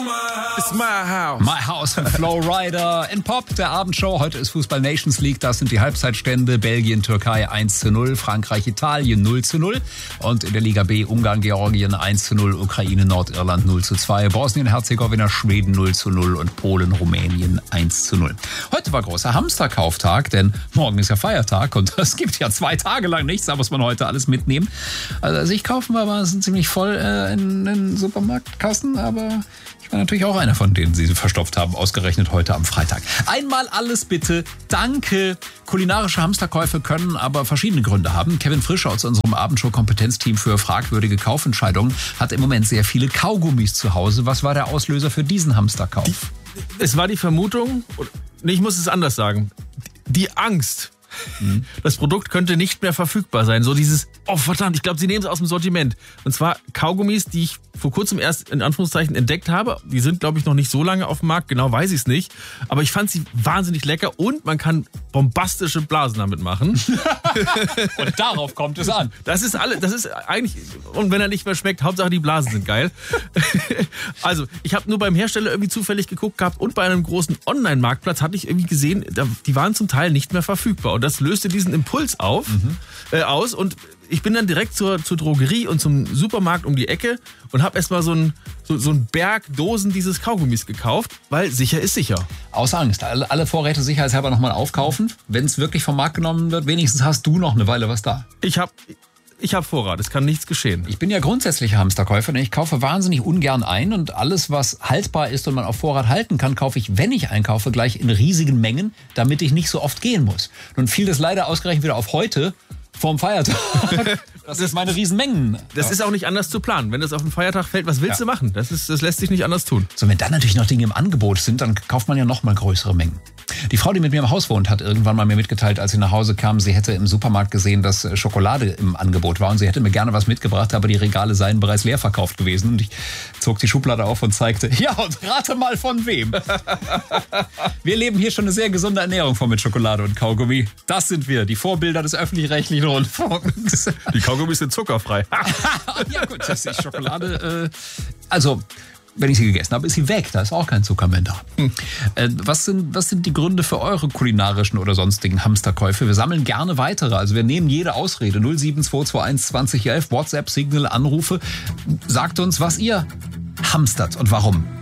It's my house. My House von Flow Rider in Pop, der Abendshow. Heute ist Fußball Nations League, das sind die Halbzeitstände. Belgien, Türkei 1:0, Frankreich, Italien 0:0 und in der Liga B Ungarn, Georgien 1:0, Ukraine, Nordirland 0:2, Bosnien-Herzegowina, Schweden 0:0 und Polen, Rumänien 1:0. Heute war großer Hamsterkauftag, denn morgen ist ja Feiertag und es gibt ja 2 Tage lang nichts, da muss man heute alles mitnehmen. Also als ich kaufen war es ziemlich voll in den Supermarktkassen, aber ich war natürlich auch einer von denen, die sie verstopft haben, ausgerechnet heute am Freitag. Einmal alles bitte, danke. Kulinarische Hamsterkäufe können aber verschiedene Gründe haben. Kevin Frisch aus unserem Abendshow-Kompetenzteam für fragwürdige Kaufentscheidungen hat im Moment sehr viele Kaugummis zu Hause. Was war der Auslöser für diesen Hamsterkauf? Es war die Vermutung, ich muss es anders sagen, die Angst. Das Produkt könnte nicht mehr verfügbar sein. So dieses, oh verdammt, ich glaube, sie nehmen es aus dem Sortiment. Und zwar Kaugummis, die ich vor kurzem erst in Anführungszeichen entdeckt habe. Die sind, glaube ich, noch nicht so lange auf dem Markt. Genau weiß ich es nicht. Aber ich fand sie wahnsinnig lecker und man kann bombastische Blasen damit machen. Und darauf kommt es an. Das ist eigentlich, und wenn er nicht mehr schmeckt, Hauptsache die Blasen sind geil. Also, ich habe nur beim Hersteller irgendwie zufällig geguckt gehabt und bei einem großen Online-Marktplatz hatte ich irgendwie gesehen, die waren zum Teil nicht mehr verfügbar. Und das löste diesen Impuls aus und ich bin dann direkt zur Drogerie und zum Supermarkt um die Ecke und habe erstmal so einen Berg Dosen dieses Kaugummis gekauft, weil sicher ist sicher. Aus Angst. Alle Vorräte sicherheitshalber nochmal aufkaufen. Wenn es wirklich vom Markt genommen wird, wenigstens hast du noch eine Weile was da. Ich hab Vorrat, es kann nichts geschehen. Ich bin ja grundsätzlich Hamsterkäufer, denn ich kaufe wahnsinnig ungern ein und alles, was haltbar ist und man auf Vorrat halten kann, kaufe ich, wenn ich einkaufe, gleich in riesigen Mengen, damit ich nicht so oft gehen muss. Nun fiel das leider ausgerechnet wieder auf heute, vorm Feiertag. Das ist meine Riesenmengen. Das ist auch nicht anders zu planen. Wenn das auf den Feiertag fällt, was willst du machen? Das lässt sich nicht anders tun. So, wenn dann natürlich noch Dinge im Angebot sind, dann kauft man ja noch mal größere Mengen. Die Frau, die mit mir im Haus wohnt, hat irgendwann mal mir mitgeteilt, als sie nach Hause kam, sie hätte im Supermarkt gesehen, dass Schokolade im Angebot war und sie hätte mir gerne was mitgebracht, aber die Regale seien bereits leer verkauft gewesen. Und ich zog die Schublade auf und zeigte, ja, und rate mal von wem. Wir leben hier schon eine sehr gesunde Ernährung vor mit Schokolade und Kaugummi. Das sind wir, die Vorbilder des öffentlich-rechtlichen Rundfunks. Die Kaugummis sind zuckerfrei. Ja gut, das ist Schokolade. Also, wenn ich sie gegessen habe, ist sie weg. Da ist auch kein Zucker mehr da. Was sind die Gründe für eure kulinarischen oder sonstigen Hamsterkäufe? Wir sammeln gerne weitere. Also wir nehmen jede Ausrede. 07221 2011, WhatsApp, Signal, Anrufe. Sagt uns, was ihr hamstert und warum.